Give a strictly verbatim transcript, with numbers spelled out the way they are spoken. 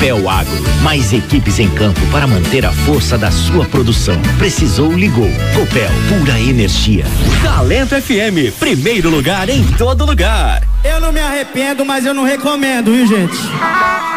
Copel Agro, mais equipes em campo para manter a força da sua produção. Precisou, ligou. Copel, pura energia. Talento F M, primeiro lugar em todo lugar. Eu não me arrependo, mas eu não recomendo, viu, gente?